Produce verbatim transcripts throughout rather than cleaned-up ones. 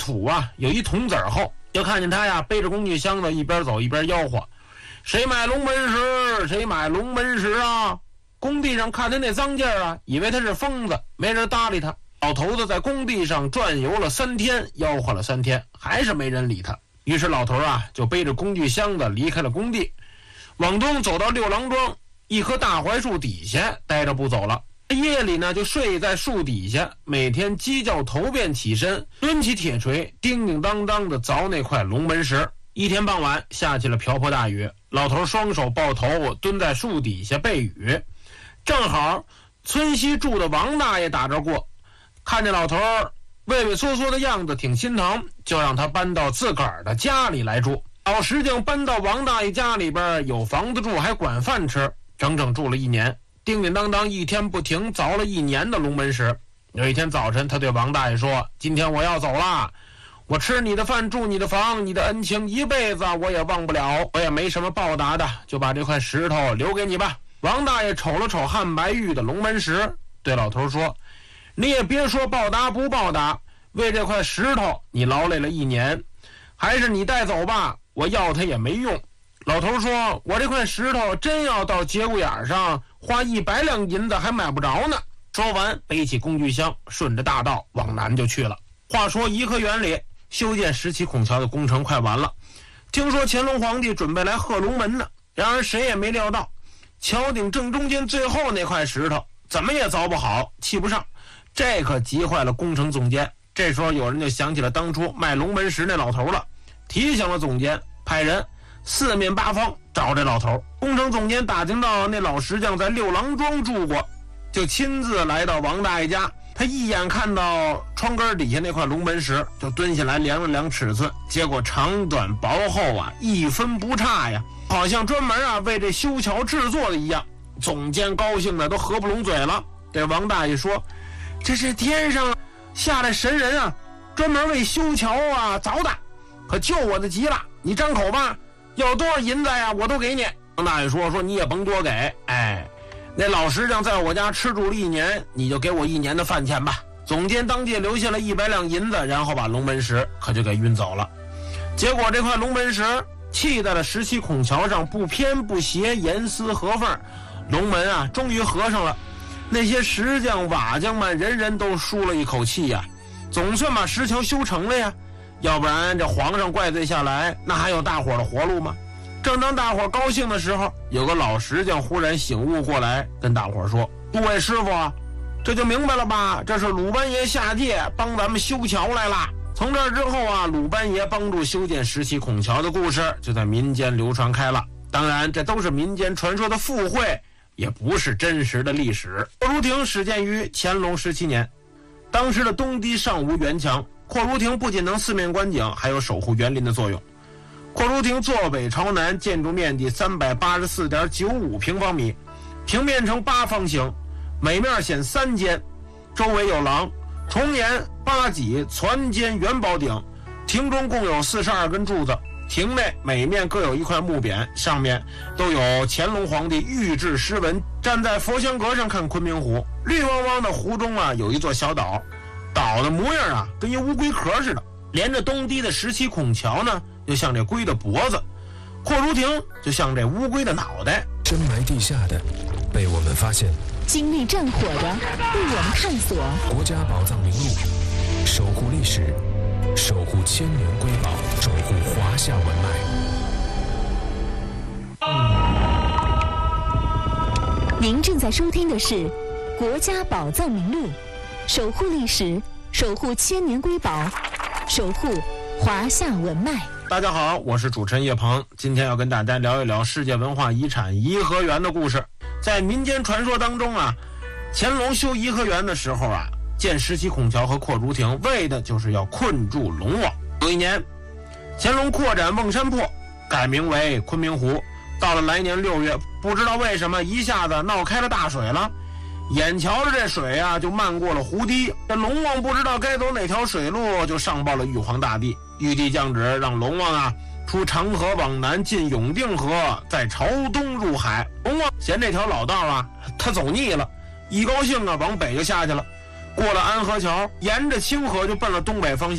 土啊有一桶子厚，就看见他呀背着工具箱子一边走一边吆喝：谁买龙门石？谁买龙门石啊？工地上看他那脏劲儿啊，以为他是疯子，没人搭理他。老头子在工地上转悠了三天，吆喝了三天，还是没人理他。于是老头啊就背着工具箱子离开了工地，往东走到六郎庄一棵大槐树底下待着不走了。夜里呢就睡在树底下，每天鸡叫头遍起身，抡起铁锤叮叮当当的凿那块龙门石。一天傍晚下起了瓢泼大雨，老头双手抱头蹲在树底下避雨。正好村西住的王大爷打这过，看见老头畏畏缩缩的样子挺心疼，就让他搬到自个儿的家里来住。老石匠搬到王大爷家里边，有房子住还管饭吃，整整住了一年，叮叮当当一天不停凿了一年的龙门石。有一天早晨，他对王大爷说：今天我要走了，我吃你的饭住你的房，你的恩情一辈子我也忘不了，我也没什么报答的，就把这块石头留给你吧。王大爷瞅了瞅汉白玉的龙门石，对老头说：你也别说报答不报答，为这块石头你劳累了一年，还是你带走吧，我要它也没用。老头说：我这块石头真要到节骨眼上花一百两银子还买不着呢。说完背起工具箱，顺着大道往南就去了。话说颐和园里修建石岐孔桥的工程快完了，听说乾隆皇帝准备来贺龙门呢，然而谁也没料到桥顶正中间最后那块石头怎么也凿不好，砌不上，这可急坏了工程总监。这时候有人就想起了当初卖龙门石那老头了，提醒了总监，派人四面八方找这老头。工程总监打听到那老石匠在六郎庄住过，就亲自来到王大爷家。他一眼看到窗根底下那块龙门石，就蹲下来量了量尺寸，结果长短薄厚啊一分不差呀，好像专门啊为这修桥制作的一样。总监高兴的都合不拢嘴了，对王大爷说：这是天上下来神人啊，专门为修桥啊凿的，可救我的急了，你张口吧，要多少银子呀我都给你。王大爷说说你也甭多给，哎，那老石匠在我家吃住了一年，你就给我一年的饭钱吧。总监当即留下了一百两银子，然后把龙门石可就给运走了。结果这块龙门石砌在了石岐孔桥上，不偏不斜，严丝合缝，龙门啊终于合上了。那些石匠瓦匠们人人都舒了一口气呀，总算把石桥修成了呀，要不然这皇上怪罪下来，那还有大伙的活路吗？正当大伙高兴的时候，有个老石匠忽然醒悟过来，跟大伙说：诸位师傅啊，这就明白了吧，这是鲁班爷下界帮咱们修桥来了。从这之后啊，鲁班爷帮助修建石岐孔桥的故事就在民间流传开了。当然这都是民间传说的附会，也不是真实的历史。阔如亭始建于乾隆十七年，当时的东堤尚无园墙，阔如亭不仅能四面观景，还有守护园林的作用。阔如亭坐北朝南，建筑面积 三百八十四点九五 平方米，平面呈八方形，每面显三间，周围有廊，重檐八脊，攒尖元宝顶。亭中共有四十二根柱子，亭内每面各有一块木匾，上面都有乾隆皇帝御制诗文。站在佛香阁上看昆明湖，绿汪汪的湖中啊有一座小岛，岛的模样啊跟一乌龟壳似的，连着东堤的石岐孔桥呢就像这龟的脖子，阔如亭就像这乌龟的脑袋。 深埋地下的被我们发现， 经历战火的被我们探索。 国家宝藏名录，守护历史，守护千年瑰宝，守护华夏文脉。 您正在收听的是国家宝藏名录，守护历史，守护千年瑰宝，守护华夏文脉。 大家好，我是主持人叶鹏，今天要跟大家聊一聊世界文化遗产颐和园的故事。在民间传说当中啊，乾隆修颐和园的时候啊，建石岐孔桥和阔如亭，为的就是要困住龙王。有一年，乾隆扩展瓮山泊，改名为昆明湖。到了来年六月，不知道为什么一下子闹开了大水了，眼瞧着这水啊就漫过了湖堤，这龙王不知道该走哪条水路，就上报了玉皇大帝。玉帝降旨让龙王啊出长河往南进永定河，再朝东入海。龙王嫌这条老道啊他走腻了，一高兴啊往北就下去了，过了安河桥，沿着清河就奔了东北方向。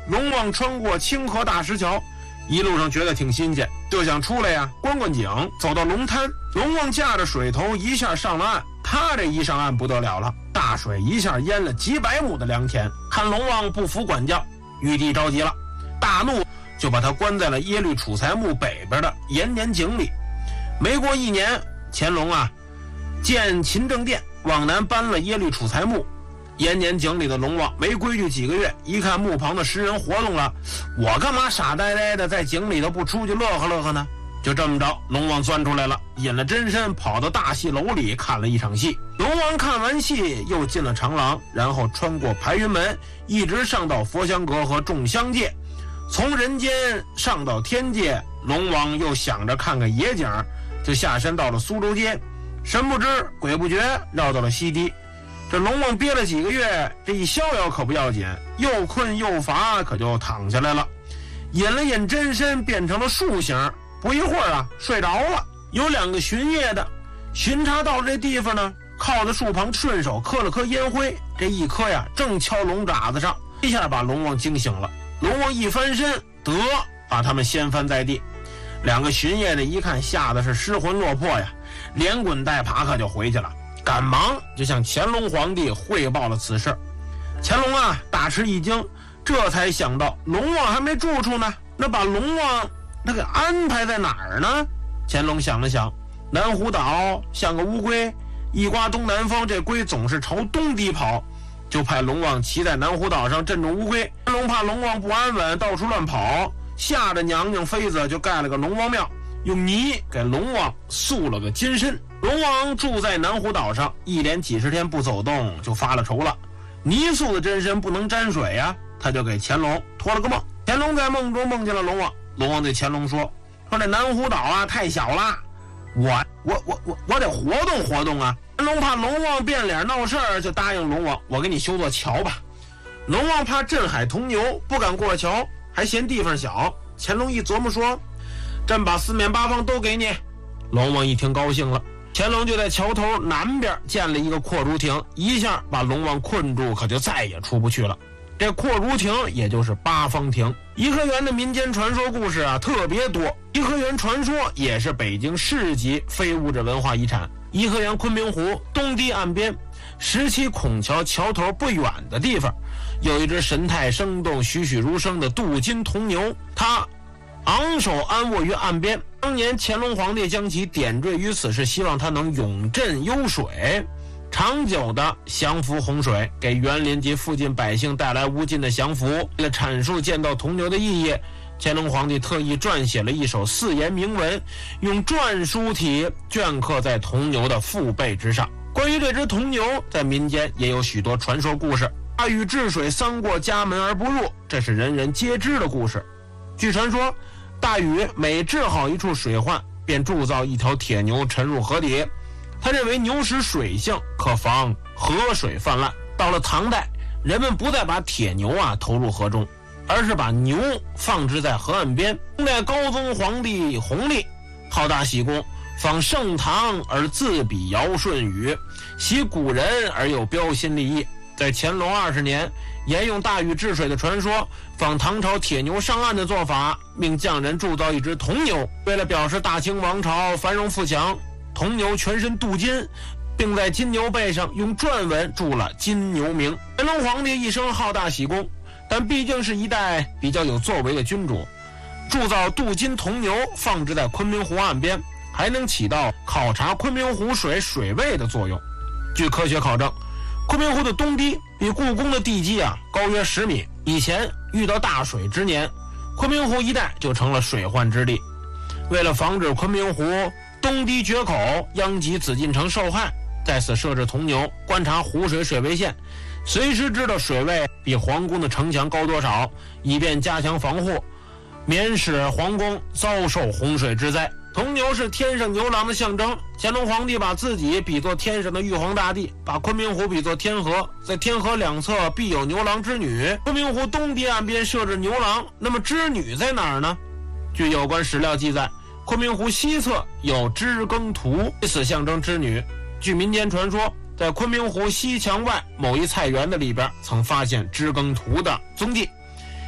龙王穿过清河大石桥，一路上觉得挺新鲜，就想出来呀观观景。走到龙滩，龙王驾着水头一下上了岸。他这一上岸不得了了，大水一下淹了几百亩的良田。看龙王不服管教，玉帝着急了，大怒，就把他关在了耶律楚材墓北边的延年井里。没过一年，乾隆啊建勤政殿，往南搬了耶律楚材墓。延年井里的龙王没规矩几个月，一看墓旁的石人活动了，我干嘛傻呆呆的在井里头不出去乐呵乐呵呢？就这么着，龙王钻出来了，引了真身，跑到大戏楼里看了一场戏。龙王看完戏，又进了长廊，然后穿过排云门，一直上到佛香阁和众香界，从人间上到天界。龙王又想着看看野景，就下山到了苏州街，神不知鬼不觉绕到了西堤。这龙王憋了几个月，这一逍遥可不要紧，又困又乏，可就躺下来了，引了引真身，变成了树形。不一会儿啊，睡着了。有两个巡夜的巡查到这地方呢，靠在树旁，顺手磕了磕烟灰，这一磕呀，正敲龙爪子上，一下把龙王惊醒了。龙王一翻身，得把他们掀翻在地。两个巡夜的一看，吓得是失魂落魄呀，连滚带爬可就回去了，赶忙就向乾隆皇帝汇报了此事。乾隆啊大吃一惊，这才想到龙王还没住处呢，那把龙王那个安排在哪儿呢？乾隆想了想，南湖岛像个乌龟，一刮东南风，这龟总是朝东堤跑，就派龙王骑在南湖岛上镇住乌龟。乾隆怕龙王不安稳，到处乱跑，吓得娘娘妃子就盖了个龙王庙，用泥给龙王塑了个金身。龙王住在南湖岛上，一连几十天不走动，就发了愁了。泥塑的真身不能沾水呀、啊，他就给乾隆托了个梦。乾隆在梦中梦见了龙王，龙王对乾隆说：“说这南湖岛啊太小了，我我我我我得活动活动啊。”乾隆怕龙王变脸闹事儿，就答应龙王：“我给你修座桥吧。”龙王怕镇海铜牛，不敢过桥，还嫌地方小。乾隆一琢磨说：“朕把四面八方都给你。”龙王一听高兴了，乾隆就在桥头南边建了一个阔如亭，一下把龙王困住，可就再也出不去了。这阔如亭也就是八方亭。颐和园的民间传说故事啊特别多，颐和园传说也是北京市级非物质文化遗产。颐和园昆明湖东堤岸边十七孔桥桥头不远的地方，有一只神态生动栩栩如生的镀金铜牛，它昂首安卧于岸边。当年乾隆皇帝将其点缀于此，是希望它能永镇幽水，长久的降服洪水，给园林及附近百姓带来无尽的降福。为了阐述见到铜牛的意义，乾隆皇帝特意撰写了一首四言铭文，用篆书体镌刻在铜牛的腹背之上。关于这只铜牛，在民间也有许多传说故事。大禹治水，桑过家门而不入，这是人人皆知的故事。据传说，大禹每治好一处水患，便铸造一条铁牛沉入河底。他认为牛食水性，可防河水泛滥。到了唐代，人们不再把铁牛啊投入河中，而是把牛放置在河岸边。清代高宗皇帝弘历好大喜功，仿盛唐而自比尧舜禹，习古人而又标新立异。在乾隆二十年，沿用大禹治水的传说，仿唐朝铁牛上岸的做法，命匠人铸造一只铜牛。为了表示大清王朝繁荣富强，铜牛全身镀金，并在金牛背上用篆文铸了金牛铭。乾隆皇帝一生好大喜功，但毕竟是一代比较有作为的君主，铸造镀金铜牛放置在昆明湖岸边，还能起到考察昆明湖水水位的作用。据科学考证，昆明湖的东堤比故宫的地基啊高约十米。以前遇到大水之年，昆明湖一带就成了水患之地。为了防止昆明湖东堤决口殃及紫禁城受害，在此设置铜牛，观察湖水水位线，随时知道水位比皇宫的城墙高多少，以便加强防护，免使皇宫遭受洪水之灾。铜牛是天上牛郎的象征，乾隆皇帝把自己比作天上的玉皇大帝，把昆明湖比作天河，在天河两侧必有牛郎织女。昆明湖东堤岸边设置牛郎，那么织女在哪儿呢？据有关史料记载，昆明湖西侧有织耕图，以此象征织女。据民间传说，在昆明湖西墙外某一菜园的里边曾发现织耕图的踪迹。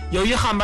有一汉白